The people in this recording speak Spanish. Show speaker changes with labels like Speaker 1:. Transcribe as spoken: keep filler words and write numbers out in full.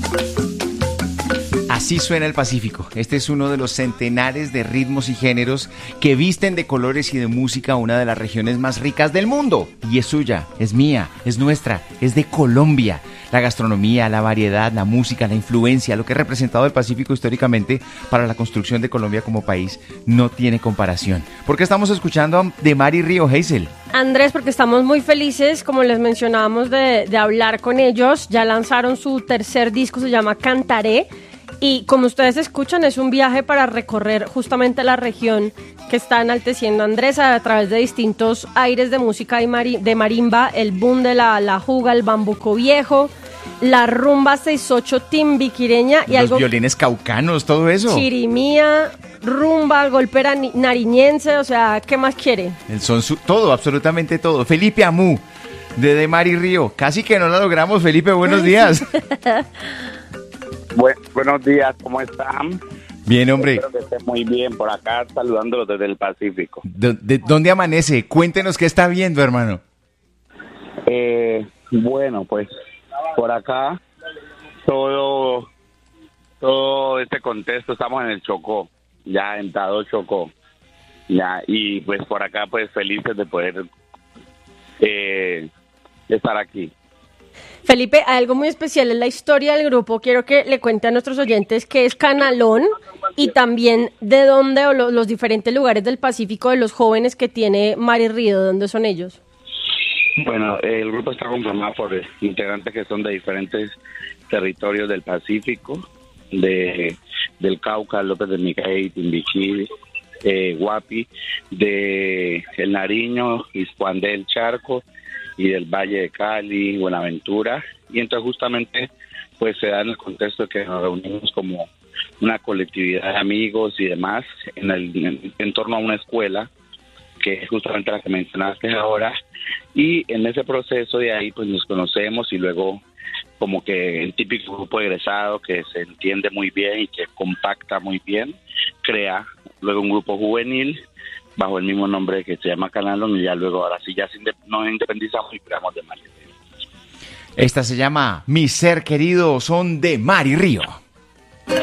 Speaker 1: Así suena el Pacífico. Este es uno de los centenares de ritmos y géneros que visten de colores y de música una de las regiones más ricas del mundo. Y es suya, es mía, es nuestra, es de Colombia. La gastronomía, la variedad, la música, la influencia, lo que ha representado el Pacífico históricamente para la construcción de Colombia como país no tiene comparación. ¿Por qué estamos escuchando de Mar y Río, Hazel?
Speaker 2: Andrés, porque estamos muy felices, como les mencionábamos, de, de hablar con ellos. Ya lanzaron su tercer disco, se llama Cantaré. Y como ustedes escuchan, es un viaje para recorrer justamente la región que está enalteciendo Andrés a través de distintos aires de música y mari- de marimba, el boom de la, la juga, el bambuco viejo, la rumba seis ocho timbiquireña y
Speaker 1: Los
Speaker 2: algo...
Speaker 1: violines caucanos, todo eso.
Speaker 2: Chirimía, rumba, golpera ni- nariñense, o sea, ¿qué más quiere?
Speaker 1: El son su- todo, absolutamente todo. Felipe Amú, de De Mar y Río. Casi que no lo logramos, Felipe, buenos días.
Speaker 3: Bu- buenos días, ¿cómo están?
Speaker 1: Bien, hombre.
Speaker 3: Espero que estén muy bien por acá, saludándolos desde el Pacífico.
Speaker 1: ¿De, de, ¿Dónde amanece? Cuéntenos qué está viendo, hermano.
Speaker 3: Eh, bueno, pues por acá todo todo este contexto, estamos en el Chocó, ya en Tado Chocó, ya, y pues por acá pues felices de poder eh, estar aquí.
Speaker 2: Felipe, hay algo muy especial en la historia del grupo. Quiero que le cuente a nuestros oyentes qué es Canalón y también de dónde o lo, los diferentes lugares del Pacífico de los jóvenes que tiene Mar y Río, ¿de dónde son ellos?
Speaker 3: Bueno, el grupo está conformado por integrantes que son de diferentes territorios del Pacífico, de del Cauca, López de Miguel, Timbiquí, eh, Guapi, de El Nariño, Juan del Charco y del Valle de Cali, Buenaventura, y entonces justamente pues se da en el contexto de que nos reunimos como una colectividad de amigos y demás en, el, en, en torno a una escuela, que es justamente la que mencionaste ahora, y en ese proceso de ahí pues nos conocemos y luego como que el típico grupo egresado que se entiende muy bien y que compacta muy bien, crea luego un grupo juvenil bajo el mismo nombre que se llama Canalón, y ya luego ahora sí ya nos independizamos y creamos de Mar y Río.
Speaker 1: Esta se llama Mi Ser Querido, son de Mar y Río.